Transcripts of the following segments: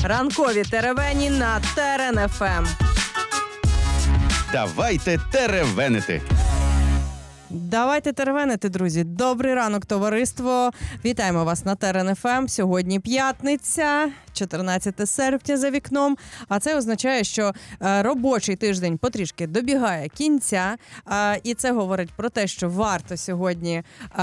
Ранкові теревені на Терен ФМ. Давайте теревенити. Давайте теревенити, друзі. Добрий ранок, товариство. Вітаємо вас на Терен ФМ. Сьогодні п'ятниця, 14 серпня за вікном. А це означає, що робочий тиждень потрішки добігає кінця. І це говорить про те, що варто сьогодні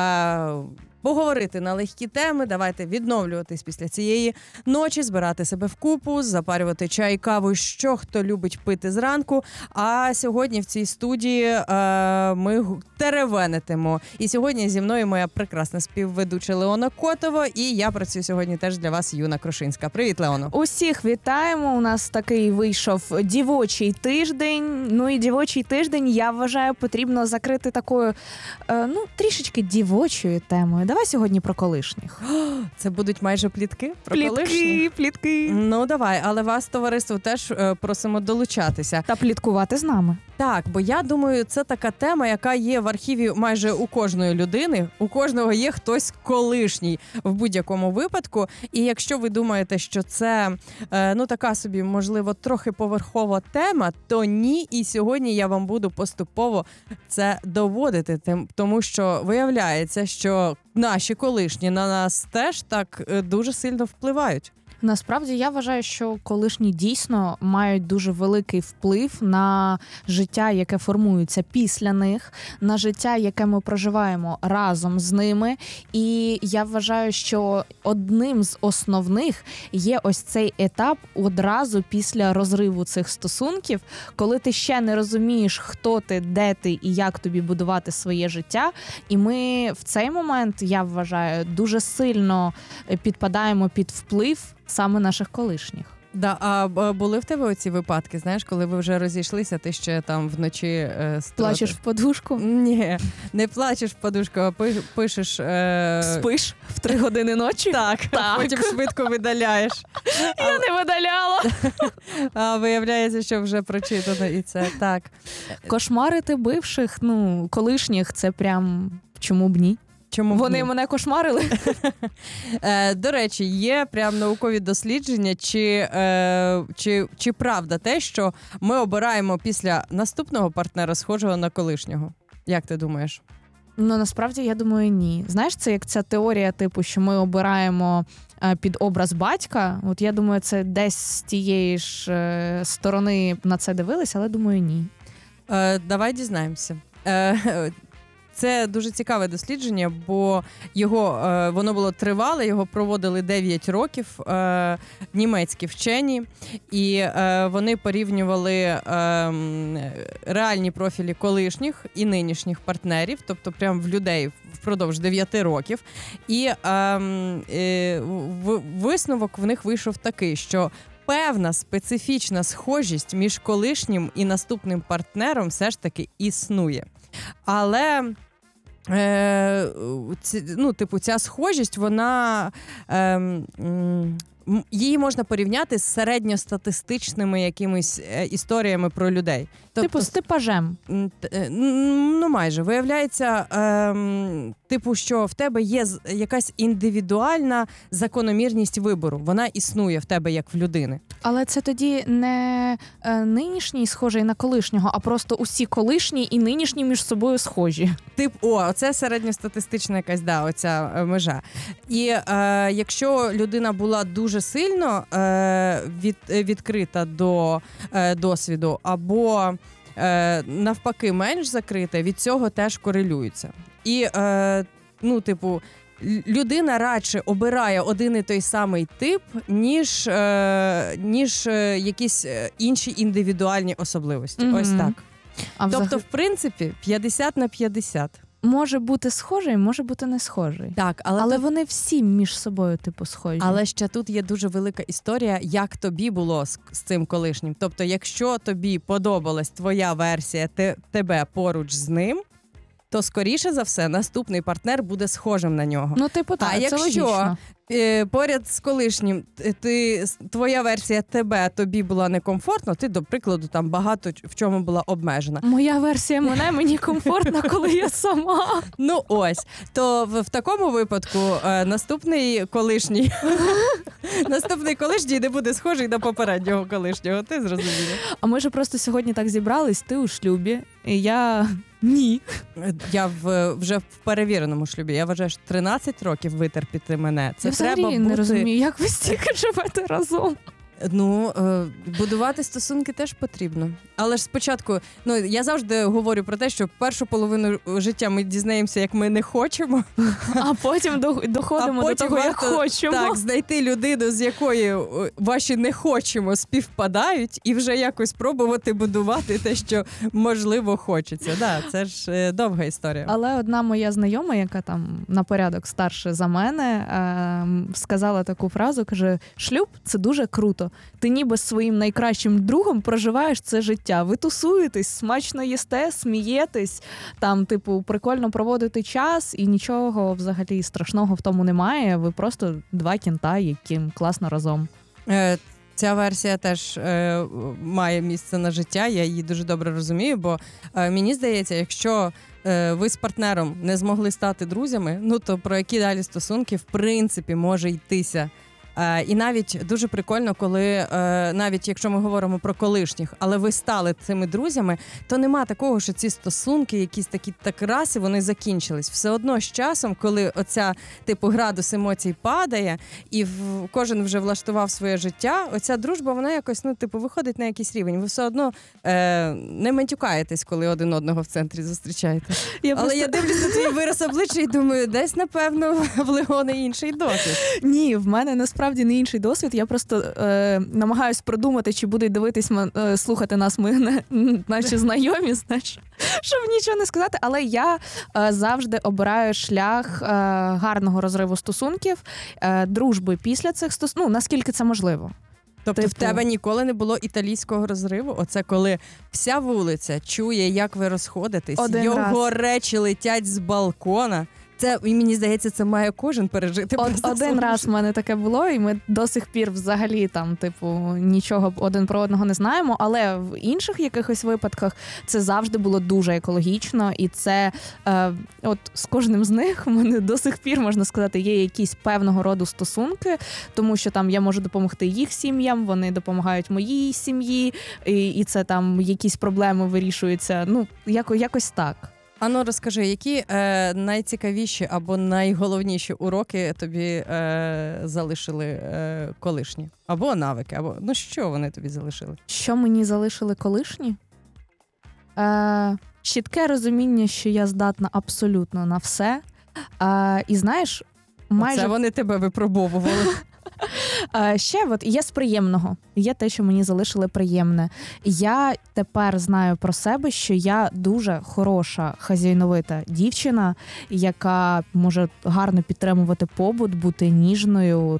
поговорити на легкі теми, давайте відновлюватись після цієї ночі, збирати себе вкупу, запарювати чай, каву, що хто любить пити зранку. А сьогодні в цій студії ми теревенитимо. І сьогодні зі мною моя прекрасна співведуча Леона Котова, і я працюю сьогодні теж для вас, Юна Крушинська. Привіт, Леоно. Усіх вітаємо. У нас такий вийшов дівочий тиждень. Ну і дівочий тиждень, я вважаю, потрібно закрити такою, трішечки дівочою темою. Давай сьогодні про колишніх. Це будуть майже плітки? Про колишніх? Плітки. Ну, давай, але вас, товариство, теж просимо долучатися. Та пліткувати з нами. Так, бо я думаю, це така тема, яка є в архіві майже у кожної людини. У кожного є хтось колишній в будь-якому випадку. І якщо ви думаєте, що це, така собі, можливо, трохи поверхова тема, то ні. І сьогодні я вам буду поступово це доводити. Тому що виявляється, що наші колишні на нас теж так дуже сильно впливають. Насправді, я вважаю, що колишні дійсно мають дуже великий вплив на життя, яке формується після них, на життя, яке ми проживаємо разом з ними. І я вважаю, що одним з основних є ось цей етап одразу після розриву цих стосунків, коли ти ще не розумієш, хто ти, де ти і як тобі будувати своє життя. І ми в цей момент, я вважаю, дуже сильно підпадаємо під вплив саме наших колишніх. Да, а були в тебе оці випадки, знаєш, коли ви вже розійшлися, ти ще там вночі плачеш в подушку? Ні, не плачеш в подушку, а пишеш... Спиш в 3 години ночі? Так, а потім швидко видаляєш. Я не видаляла. А виявляється, що вже прочитано і це так. Кошмарити бивших, колишніх, це прям чому б ні? Чому вони мене кошмарили? До речі, є прям наукові дослідження, чи правда те, що ми обираємо після наступного партнера схожого на колишнього? Як ти думаєш? Насправді, я думаю, ні. Знаєш, це як ця теорія, типу, що ми обираємо під образ батька. От я думаю, це десь з тієї ж сторони на це дивилися, але думаю, ні. Давай дізнаємося. Це дуже цікаве дослідження, бо воно було тривале, його проводили 9 років німецькі вчені, і вони порівнювали реальні профілі колишніх і нинішніх партнерів, тобто прям в людей впродовж 9 років. І висновок в них вийшов такий, що певна специфічна схожість між колишнім і наступним партнером все ж таки існує. Але ця схожість, вона її можна порівняти з середньостатистичними якимись історіями про людей. Тобто з типажем? Майже. Виявляється, що в тебе є якась індивідуальна закономірність вибору. Вона існує в тебе як в людини. Але це тоді не нинішній схожий на колишнього, а просто усі колишні і нинішні між собою схожі. Це середньостатистична якась, оця межа. І якщо людина була дуже сильно відкрита до досвіду, або навпаки менш закрита, від цього теж корелюється. І, людина радше обирає один і той самий тип, ніж якісь інші індивідуальні особливості. Ось так. Тобто, в принципі, 50/50. Може бути схожий, може бути не схожий. Так, але вони всі між собою схожі. Але ще тут є дуже велика історія, як тобі було з цим колишнім. Тобто, якщо тобі подобалась твоя версія тебе поруч з ним, то, скоріше за все, наступний партнер буде схожим на нього. Так, а якщо логічно. поряд з колишнім, твоя версія тобі була некомфортна, ти, до прикладу, там багато в чому була обмежена. Моя версія мені комфортна, коли я сама. Ну ось, то в такому випадку наступний колишній не буде схожий на попереднього колишнього, ти зрозуміла. А ми ж просто сьогодні так зібрались, ти у шлюбі, і я ні. Я вже в перевіреному шлюбі. Я вважаю, що 13 років витерпіти мене. Це Я треба взагалі бути... не розумію, як ви стільки живете разом. Ну, будувати стосунки теж потрібно. Але ж спочатку, я завжди говорю про те, що першу половину життя ми дізнаємося, як ми не хочемо. А потім доходимо до того, як хочемо. Так, знайти людину, з якою ваші не хочемо співпадають, і вже якось пробувати будувати те, що можливо хочеться. Да, це ж довга історія. Але одна моя знайома, яка там на порядок старше за мене, сказала таку фразу, каже, шлюб – це дуже круто. Ти ніби з своїм найкращим другом проживаєш це життя. Ви тусуєтесь, смачно їсте, смієтесь, там, прикольно проводити час, і нічого взагалі страшного в тому немає. Ви просто два кінта, яким класно разом. Ця версія теж має місце на життя, я її дуже добре розумію, бо мені здається, якщо ви з партнером не змогли стати друзями, то про які далі стосунки в принципі може йтися. І навіть дуже прикольно, коли навіть якщо ми говоримо про колишніх, але ви стали цими друзями, то нема такого, що ці стосунки, якісь такі так раз, і вони закінчились. Все одно з часом, коли оця градус емоцій падає, і кожен вже влаштував своє життя, оця дружба, вона якось, виходить на якийсь рівень. Ви все одно не матюкаєтесь, коли один одного в центрі зустрічаєте. Я дивлюся твій вираз обличчя і думаю, десь, напевно, в Леони інший досвід. Ні, в мене насправді не інший досвід. Я просто намагаюсь продумати, чи будуть дивитись, слухати нас наші знайомі, знаєш, щоб нічого не сказати. Але я завжди обираю шлях гарного розриву стосунків, дружби після цих стосунків, наскільки це можливо. Тобто в тебе ніколи не було італійського розриву? Оце коли вся вулиця чує, як ви розходитесь, його речі летять з балкона. Це, мені здається, це має кожен пережити. Один раз в мене таке було, і ми до сих пір взагалі там, нічого один про одного не знаємо, але в інших якихось випадках це завжди було дуже екологічно, і це от з кожним з них в мене до сих пір, можна сказати, є якісь певного роду стосунки, тому що там я можу допомогти їх сім'ям, вони допомагають моїй сім'ї, і це там якісь проблеми вирішуються, якось так. Ану, розкажи, які найцікавіші або найголовніші уроки тобі залишили колишні? Або навики, або що вони тобі залишили? Що мені залишили колишні? Чітке розуміння, що я здатна абсолютно на все. І знаєш, майже... Це вони тебе випробовували. Ще є з приємного. Є те, що мені залишили приємне. Я тепер знаю про себе, що я дуже хороша хазяйновита дівчина, яка може гарно підтримувати побут, бути ніжною,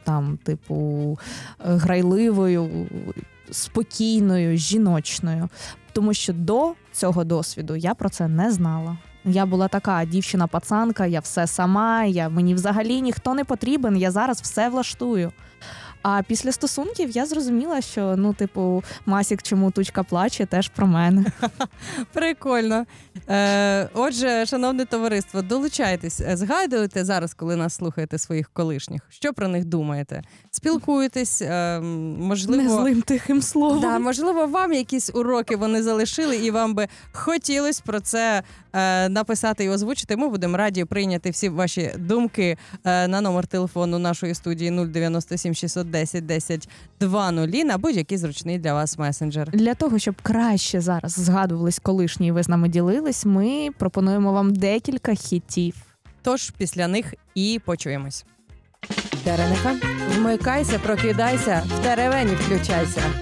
грайливою, спокійною, жіночною. Тому що до цього досвіду я про це не знала. Я була така дівчина-пацанка, я все сама, мені взагалі ніхто не потрібен, я зараз все влаштую. А після стосунків я зрозуміла, що, Масік, чому тучка плаче, теж про мене. Прикольно. Отже, шановне товариство, долучайтесь, згадуйте зараз, коли нас слухаєте своїх колишніх. Що про них думаєте? Спілкуєтесь, можливо... Не злим тихим словом. Да, можливо, вам якісь уроки вони залишили, і вам би хотілося про це написати і озвучити. Ми будемо раді прийняти всі ваші думки на номер телефону нашої студії 097 610 10 20 на будь-який зручний для вас месенджер. Для того, щоб краще зараз згадувались колишні і ви з нами ділились, ми пропонуємо вам декілька хітів. Тож після них і почуємось. ТРНФ. Вмикайся, прокидайся, в теревені включайся.